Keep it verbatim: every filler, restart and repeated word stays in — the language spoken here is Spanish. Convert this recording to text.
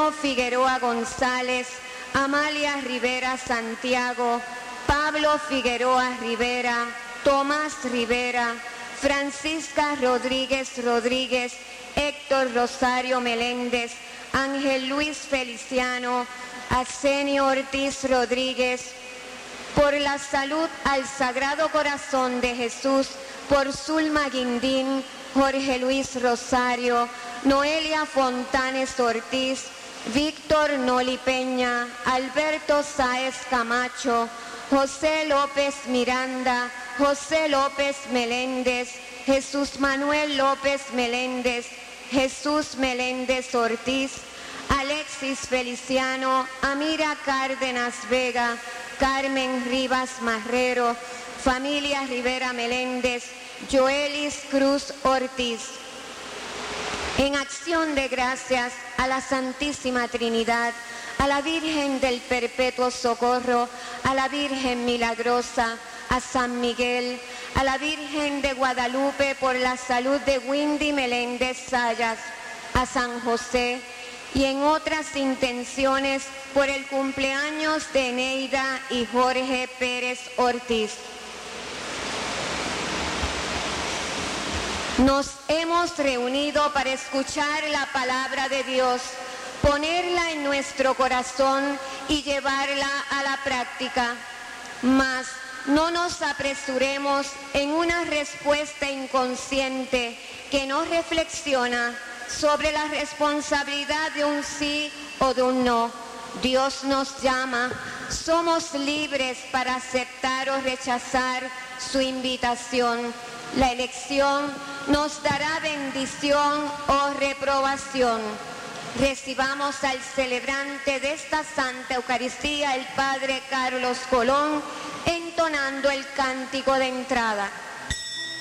Emiliano Figueroa González, Amalia Rivera Santiago, Pablo Figueroa Rivera, Tomás Rivera, Francisca Rodríguez Rodríguez, Héctor Rosario Meléndez, Ángel Luis Feliciano, Arsenio Ortiz Rodríguez, por la salud al Sagrado Corazón de Jesús, por Zulma Guindín, Jorge Luis Rosario, Noelia Fontanes Ortiz, Víctor Noli Peña, Alberto Sáez Camacho, José López Miranda, José López Meléndez, Jesús Manuel López Meléndez, Jesús Meléndez Ortiz, Alexis Feliciano, Amira Cárdenas Vega, Carmen Rivas Marrero, familia Rivera Meléndez, Joelis Cruz Ortiz. En acción de gracias a la Santísima Trinidad, a la Virgen del Perpetuo Socorro, a la Virgen Milagrosa, a San Miguel, a la Virgen de Guadalupe por la salud de Windy Meléndez Sayas, a San José, y en otras intenciones por el cumpleaños de Neida y Jorge Pérez Ortiz. Nos hemos reunido para escuchar la palabra de Dios, ponerla en nuestro corazón y llevarla a la práctica. Mas no nos apresuremos en una respuesta inconsciente que no reflexiona sobre la responsabilidad de un sí o de un no. Dios nos llama, somos libres para aceptar o rechazar su invitación. La elección nos dará bendición o reprobación. Recibamos al celebrante de esta Santa Eucaristía, el Padre Carlos Colón, entonando el cántico de entrada.